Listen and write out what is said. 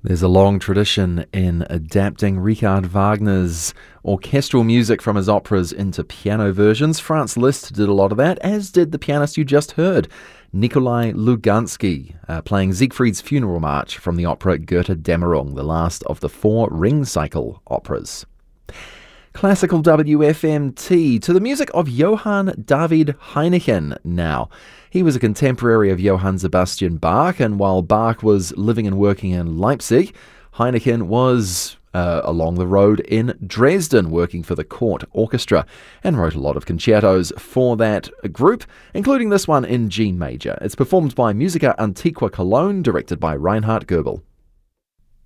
There's a long tradition in adapting Richard Wagner's orchestral music from his operas into piano versions. Franz Liszt did a lot of that, as did the pianist you just heard, Nikolai Lugansky, playing Siegfried's Funeral March from the opera Götterdämmerung, the last of the 4 Ring Cycle operas. Classical WFMT to the music of Johann David Heineken now. He was a contemporary of Johann Sebastian Bach, and while Bach was living and working in Leipzig, Heineken was along the road in Dresden working for the court orchestra and wrote a lot of concertos for that group, including this one in G major. It's performed by Musica Antiqua Cologne, directed by Reinhard Goebel.